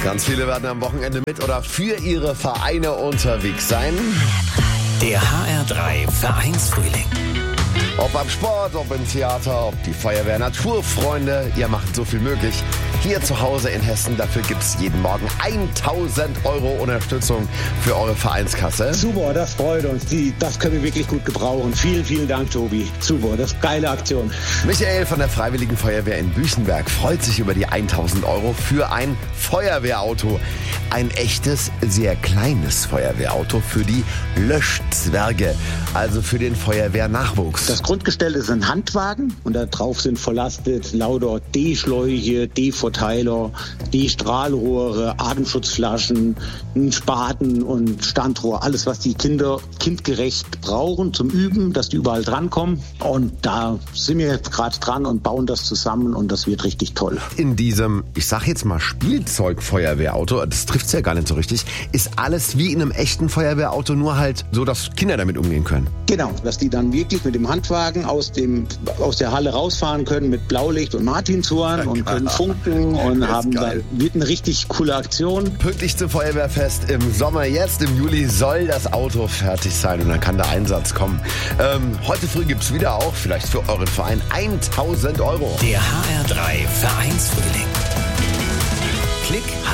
Ganz viele werden am Wochenende mit oder für ihre Vereine unterwegs sein. Der HR3 Vereinsfrühling. Ob am Sport, ob im Theater, ob die Feuerwehr, Naturfreunde, ihr macht so viel möglich. Hier zu Hause in Hessen, dafür gibt es jeden Morgen 1.000 € Unterstützung für eure Vereinskasse. Super, das freut uns. Das können wir wirklich gut gebrauchen. Vielen, vielen Dank, Tobi. Super, das ist eine geile Aktion. Michael von der Freiwilligen Feuerwehr in Büchenberg freut sich über die 1.000 € für ein Feuerwehrauto. Ein echtes, sehr kleines Feuerwehrauto für die Löschzwerge, also für den Feuerwehrnachwuchs. Das Grundgestell ist ein Handwagen und da drauf sind verlastet lauter D-Schläuche, D-Verteiler, D-Strahlrohre, Atemschutzflaschen, ein Spaten und Standrohr. Alles, was die Kinder kindgerecht brauchen zum Üben, dass die überall drankommen. Und da sind wir jetzt gerade dran und bauen das zusammen und das wird richtig toll. In diesem, ich sag jetzt mal Spielzeug-Feuerwehrauto, das trifft's ja gar nicht so richtig, ist alles wie in einem echten Feuerwehrauto, nur halt so, dass Kinder damit umgehen können. Genau, dass die dann wirklich mit dem Handwagen aus der Halle rausfahren können mit Blaulicht und Martinshorn und können funken und haben dann, wird eine richtig coole Aktion. Pünktlich zum Feuerwehrfest im Sommer, jetzt im Juli soll das Auto fertig sein und dann kann der Einsatz kommen. Heute früh gibt's wieder auch, vielleicht für euren Verein, 1.000 €. Der HR3 Vereinsfrühling. Klick